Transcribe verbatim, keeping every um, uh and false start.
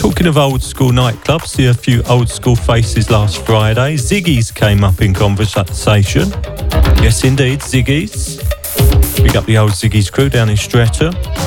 Talking of old school nightclubs, see a few old school faces last Friday. Ziggy's came up in conversation. Yes, indeed, Ziggy's. Pick up the old Ziggy's crew down in Streatham.